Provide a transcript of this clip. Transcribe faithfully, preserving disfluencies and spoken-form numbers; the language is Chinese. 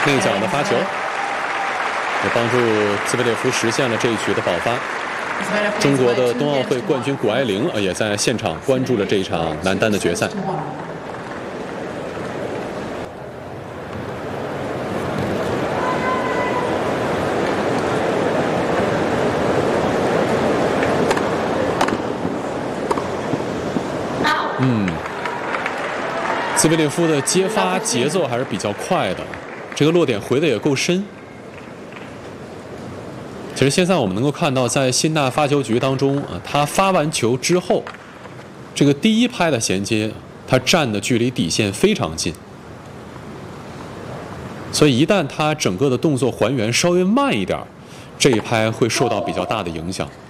内角的发球，也帮助兹维列夫实现了这一局的爆发。中国的冬奥会冠军谷爱凌啊，也在现场关注了这一场男单的决赛。嗯，兹维列夫的接发节奏还是比较快的，这个落点回的也够深。其实现在我们能够看到，在辛纳发球局当中啊，他发完球之后，这个第一拍的衔接，他站的距离底线非常近，所以一旦他整个的动作还原稍微慢一点，这一拍会受到比较大的影响。